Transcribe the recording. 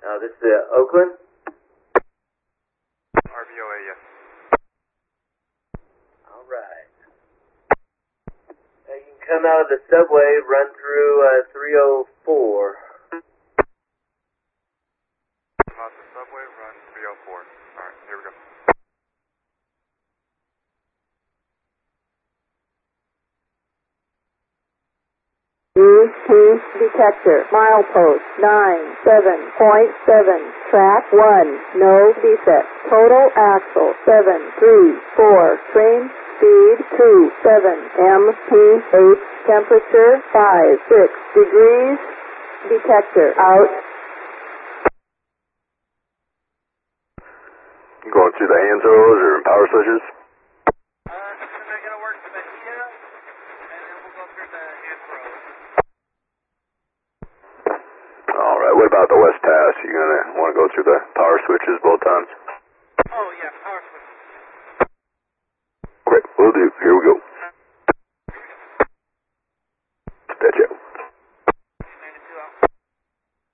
This is Oakland. RVOA, yes. All right. You can come out of the subway, run through 304. Come out the subway, run 304. Alright, here we go. UP detector, milepost 97.7, track 1, no defect, total axle 734, train speed 27, MPH, temperature 56 degrees, detector out. You going through the hand throws or power switches? They're going to work the Bahia, and then we'll go through the hand throws. Alright, what about the West Pass? You gonna want to go through the power switches both times? Oh, yeah, power switch. Great, will do. Here we go.